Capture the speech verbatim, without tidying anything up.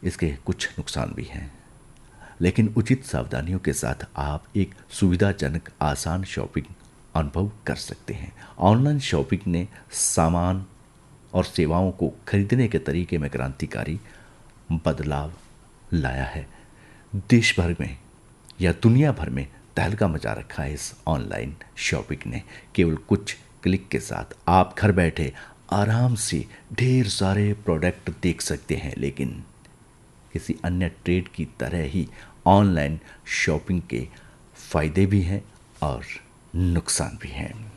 इसके कुछ नुकसान भी हैं, लेकिन उचित सावधानियों के साथ आप एक सुविधाजनक आसान शॉपिंग अनुभव कर सकते हैं। ऑनलाइन शॉपिंग ने सामान और सेवाओं को खरीदने के तरीके में क्रांतिकारी बदलाव लाया है। देश भर में या दुनिया भर में तहलका मचा रखा है इस ऑनलाइन शॉपिंग ने। केवल कुछ क्लिक के साथ आप घर बैठे आराम से ढेर सारे प्रोडक्ट देख सकते हैं, लेकिन किसी अन्य ट्रेड की तरह ही ऑनलाइन शॉपिंग के फायदे भी हैं और नुकसान भी हैं।